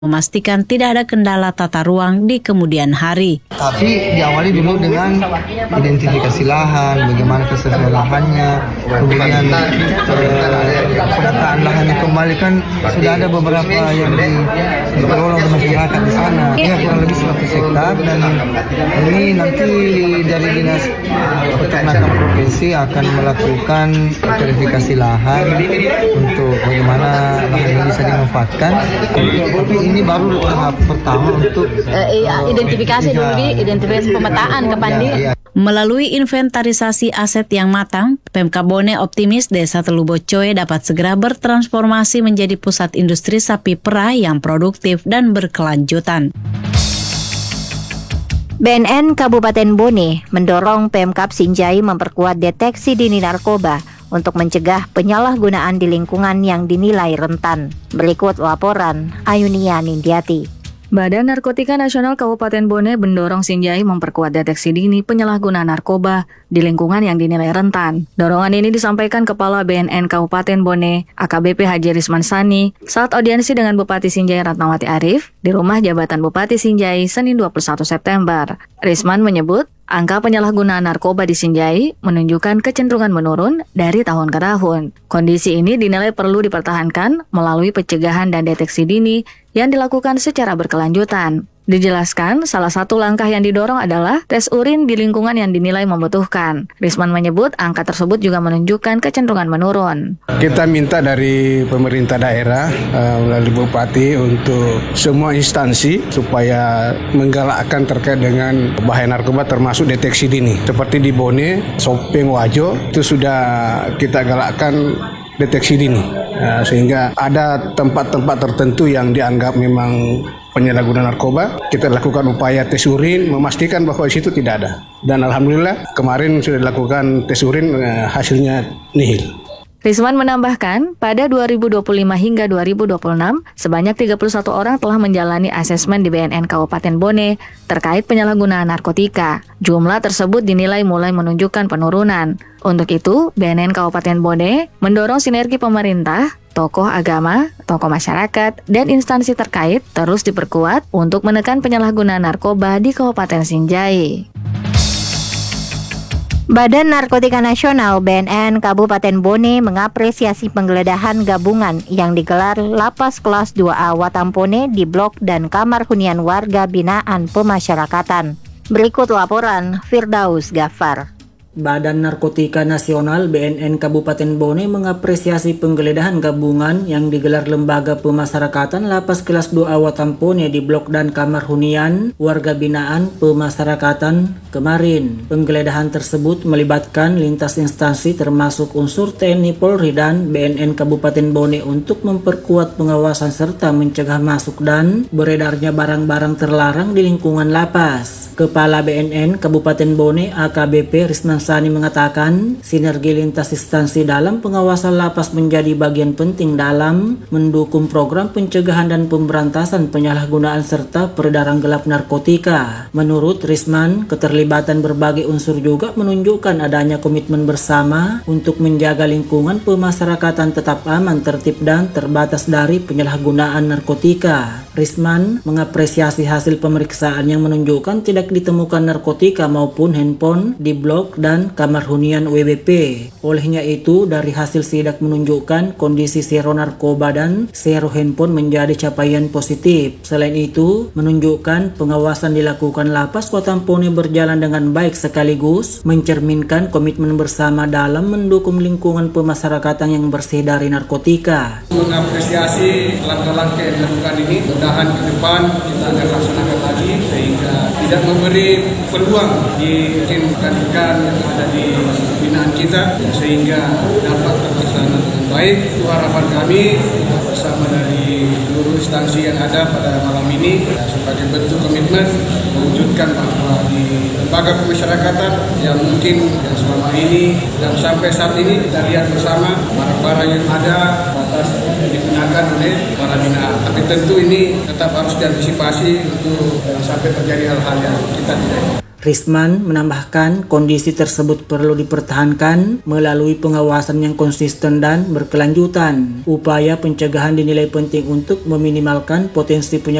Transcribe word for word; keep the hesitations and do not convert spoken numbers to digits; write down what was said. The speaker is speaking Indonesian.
memastikan tidak ada kendala tata ruang di kemudian hari. Tapi diawali dulu dengan identifikasi lahan, bagaimana kesesuaian lahannya, kemudian eh, penataan lahannya kembali kan sudah ada beberapa yang di, dikelola oleh masyarakat di sana. Ya kurang lebih seratus hektar dan ini nanti dari Dinas Peternakan Provinsi akan melakukan verifikasi lahan untuk bagaimana lahan ini bisa dimanfaatkan. Tapi ini baru tahap pertama untuk uh, iya, identifikasi dulu di identifikasi pemetaan Kepandi. Ya, ya. Melalui inventarisasi aset yang matang, Pemkab Bone optimis Desa Telubocoe dapat segera bertransformasi menjadi pusat industri sapi perah yang produktif dan berkelanjutan. B N N Kabupaten Bone mendorong Pemkab Sinjai memperkuat deteksi dini narkoba untuk mencegah penyalahgunaan di lingkungan yang dinilai rentan. Berikut laporan Ayunia Nindiati. Badan Narkotika Nasional Kabupaten Bone mendorong Sinjai memperkuat deteksi dini penyalahgunaan narkoba di lingkungan yang dinilai rentan. Dorongan ini disampaikan Kepala B N N Kabupaten Bone, A K B P Haji Risman Sani, saat audiensi dengan Bupati Sinjai Ratnawati Arif di Rumah Jabatan Bupati Sinjai Senin dua puluh satu September. Risman menyebut, angka penyalahgunaan narkoba di Sinjai menunjukkan kecenderungan menurun dari tahun ke tahun. Kondisi ini dinilai perlu dipertahankan melalui pencegahan dan deteksi dini yang dilakukan secara berkelanjutan. Dijelaskan, salah satu langkah yang didorong adalah tes urin di lingkungan yang dinilai membutuhkan. Risman menyebut angka tersebut juga menunjukkan kecenderungan menurun. Kita minta dari pemerintah daerah uh, melalui Bupati untuk semua instansi supaya menggalakkan terkait dengan bahaya narkoba termasuk deteksi dini. Seperti di Bone, Sopeng, Wajo, itu sudah kita galakkan deteksi dini. Uh, sehingga ada tempat-tempat tertentu yang dianggap memang penyalahgunaan narkoba, kita lakukan upaya tes urin, memastikan bahwa di situ tidak ada. Dan alhamdulillah kemarin sudah dilakukan tes urin, hasilnya nihil. Risman menambahkan, pada dua ribu dua puluh lima hingga dua ribu dua puluh enam, sebanyak tiga puluh satu orang telah menjalani asesmen di B N N Kabupaten Bone terkait penyalahgunaan narkotika. Jumlah tersebut dinilai mulai menunjukkan penurunan. Untuk itu, B N N Kabupaten Bone mendorong sinergi pemerintah, tokoh agama, tokoh masyarakat, dan instansi terkait terus diperkuat untuk menekan penyalahgunaan narkoba di Kabupaten Sinjai. Badan Narkotika Nasional B N N Kabupaten Bone mengapresiasi penggeledahan gabungan yang digelar Lapas Kelas dua A Watampone di blok dan kamar hunian warga binaan pemasyarakatan. Berikut laporan Firdaus Ghaffar. Badan Narkotika Nasional B N N Kabupaten Bone mengapresiasi penggeledahan gabungan yang digelar Lembaga Pemasyarakatan Lapas Kelas dua A Watampone di blok dan kamar hunian warga binaan pemasyarakatan kemarin. Penggeledahan tersebut melibatkan lintas instansi termasuk unsur T N I Polri dan B N N Kabupaten Bone untuk memperkuat pengawasan serta mencegah masuk dan beredarnya barang-barang terlarang di lingkungan lapas. Kepala B N N Kabupaten Bone A K B P Risman Sani mengatakan, sinergi lintas instansi dalam pengawasan lapas menjadi bagian penting dalam mendukung program pencegahan dan pemberantasan penyalahgunaan serta peredaran gelap narkotika. Menurut Risman, keterlibatan berbagai unsur juga menunjukkan adanya komitmen bersama untuk menjaga lingkungan pemasyarakatan tetap aman, tertib, dan terbatas dari penyalahgunaan narkotika. Risman mengapresiasi hasil pemeriksaan yang menunjukkan tidak ditemukan narkotika maupun handphone di blok dan kamar hunian W B P. Olehnya itu, dari hasil sidak menunjukkan kondisi sero narkoba dan sero handphone menjadi capaian positif. Selain itu, menunjukkan pengawasan dilakukan Lapas Watampone berjalan dengan baik sekaligus mencerminkan komitmen bersama dalam mendukung lingkungan pemasyarakatan yang bersih dari narkotika. Mengapresiasi langkah-langkah yang dilakukan ini, mudah-mudahan ke depan kita akan laksanakan lagi sehingga tidak memberi peluang di ikan-ikan yang ada di binaan kita sehingga dapat terlaksana dengan baik. Itu harapan kami bersama dari seluruh instansi yang ada pada malam ini sebagai bentuk komitmen mewujudkan bahwa di lembaga pemasyarakatan yang mungkin yang selama ini dan sampai saat ini kita lihat bersama barang-barang yang ada batas digunakan oleh para binaan. Tapi tentu ini tetap harus diantisipasi untuk sampai terjadi hal-hal yang kita tidak. Risman menambahkan kondisi tersebut perlu dipertahankan melalui pengawasan yang konsisten dan berkelanjutan. Upaya pencegahan dinilai penting untuk meminimalkan potensi penyakit